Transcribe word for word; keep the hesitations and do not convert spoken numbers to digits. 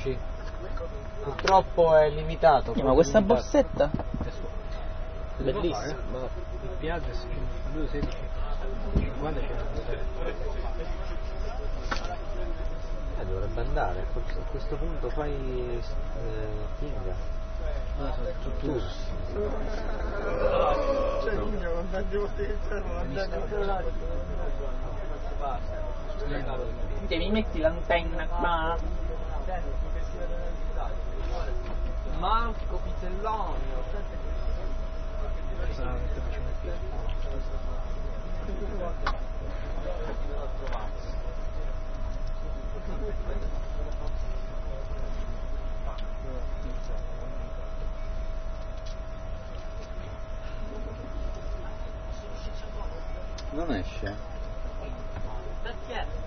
sedici. Purtroppo è limitato. Eh, ma questa limitato. borsetta? Bellissima. Fare, ma il Piaggio due sedici cinquanta Eh, dovrebbe andare, a questo punto fai eh, Kinga. Ah, tu tu Devi metti l'antenna qua. Marco Pitellonio. Non esce? Perché?